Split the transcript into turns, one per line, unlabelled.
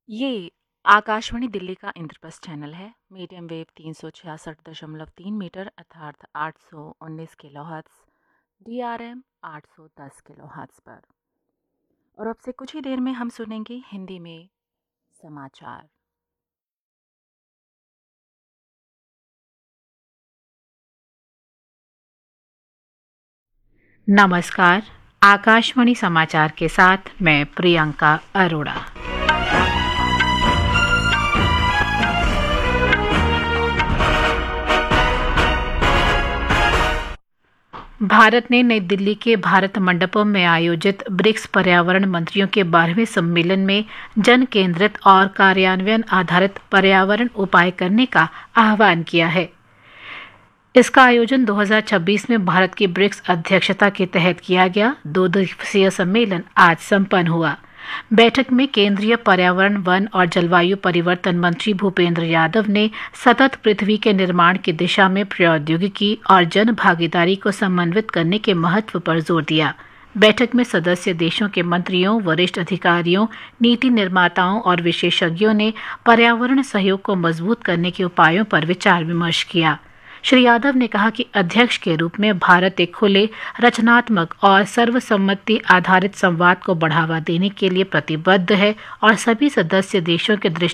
ये आकाशवाणी दिल्ली का इंद्रप्रस्थ चैनल है। मीडियम वेव 366.3 मीटर अर्थात 819 किलोहर्ट्ज़, DRM 810 किलोहर्ट्ज़ पर। और अब से कुछ ही देर में हम सुनेंगे हिंदी में समाचार।
नमस्कार। आकाशवाणी समाचार के साथ मैं प्रियंका अरोड़ा। भारत ने नई दिल्ली के भारत मंडपम में आयोजित ब्रिक्स पर्यावरण मंत्रियों के 12वें सम्मेलन में जन केंद्रित और कार्यान्वयन आधारित पर्यावरण उपाय करने का आह्वान किया है। इसका आयोजन 2026 में भारत की ब्रिक्स अध्यक्षता के तहत किया गया। 2 दिवसीय सम्मेलन आज संपन्न हुआ। बैठक में केंद्रीय पर्यावरण, वन और जलवायु परिवर्तन मंत्री भूपेंद्र यादव ने सतत पृथ्वी के निर्माण की दिशा में प्रौद्योगिकी और जन भागीदारी को समन्वित करने के महत्व पर जोर दिया। बैठक में सदस्य देशों के मंत्रियों, वरिष्ठ अधिकारियों, नीति निर्माताओं और विशेषज्ञों ने पर्यावरण सहयोग को मजबूत करने के उपायों पर विचार विमर्श किया। श्री यादव ने कहा कि अध्यक्ष के रूप में भारत एक खुले, रचनात्मक और सर्वसम्मति आधारित संवाद को बढ़ावा देने के लिए प्रतिबद्ध है और सभी सदस्य देशों के